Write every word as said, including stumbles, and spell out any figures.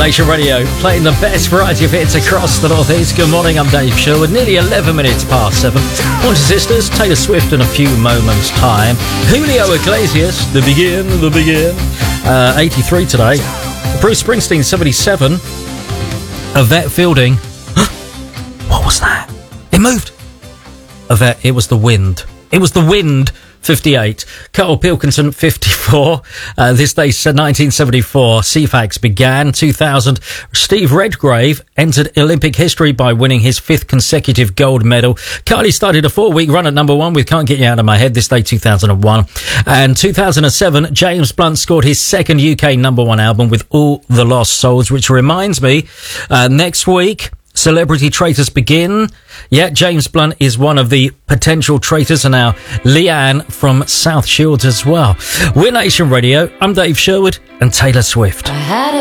Nation Radio, playing the best variety of hits across the Northeast. Good morning, I'm Dave Sherwood. Nearly eleven minutes past seven. Pointer Sisters, Taylor Swift in a few moments' time. Julio Iglesias, The Begin, The Begin. Uh, eighty-three today. Bruce Springsteen, seventy-seven. Yvette Fielding. What was that? It moved. Yvette, it was the wind. It was the wind. fifty-eight. Carl Pilkington, fifty-four. Uh, this day, nineteen seventy-four, C FAX began. two thousand, Steve Redgrave entered Olympic history by winning his fifth consecutive gold medal. Kylie started a four-week run at number one with Can't Get You Out of My Head this day, two thousand one. And two thousand seven, James Blunt scored his second U K number one album with All the Lost Souls, which reminds me, uh, next week, Celebrity Traitors begin. Yeah, James Blunt is one of the potential traitors, and now Leanne from South Shields as well. We're Nation Radio. I'm Dave Sherwood and Taylor Swift. I had